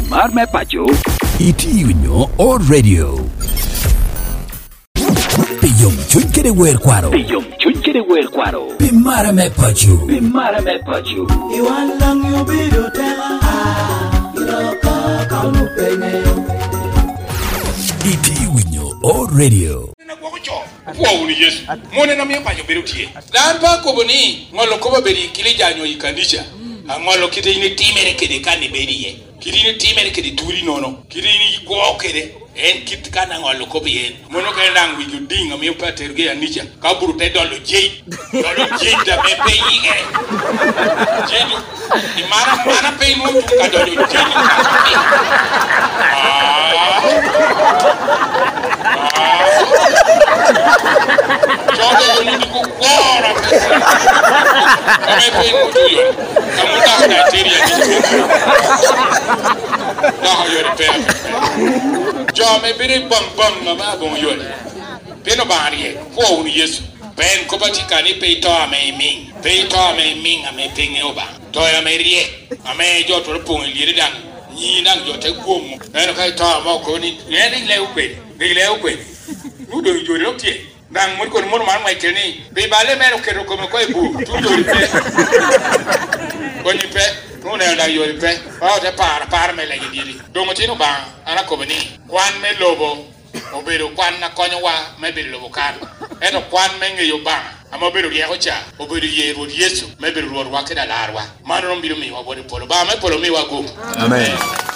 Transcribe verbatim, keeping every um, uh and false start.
Mar me pacho. Itiunyo o radio. Piyong chun kere wer kwaro. Piyong chun kere wer kwaro. Pimara me pacho. Pimara me pacho. Iwan lang yu bido tela. Iloko kaunu pene. Itiunyo o radio. Wow ni Yesu. Mone na miyo pacho beru tie. Dan pa ko boni ngolo ko beri kile janyo ikandisha. Angolo kite ini timere kede kani beri ye. Kite ini timere kede turi nono. Kite ini go kede en kit kana ngolo ko bien. Mono ka ndangu yu dinga miyo pa terge anisha. Ka buru te dolo jei. Dolo jei da me pe ige. Jei ni mara mara pe no tu ka dolo jei. Ah. Joga yo ni ko kora. Ame pe no tu yo. Kamu ta na teria ni. Da yo de pe. Jo me biri bang bang ma bon yo. Peno bari fo ni Yesu. Ben ko ba ti kani pe to ame min. Pe to ame min ame pe nge oba. To ya me rie. Ame jo to pon li dan. Ni nan jo te guom. En ka to ma ko ni. Ye ni le upe. Ni le upe. Nu do jo ro tie. Dan mo ko mo ma ma keni. Be ba le me ro ke ro ko me ko ibu. Tu do ri pe. Ko ni pe. Nu ne da yo ri pe. Ba te par par me le di. Do mo ti no ba. Ana ko ni. Kwan me lobo. Obedo kwan na konyo wa me be lobo kan. Eno kwan me nge yo ba. Ama obedo ye ko cha. Obedo ye ro Yesu. Me be ro wa ke da larwa. Mano mbiru mi wa bodi polo. Ba me polo mi wa go. Amen.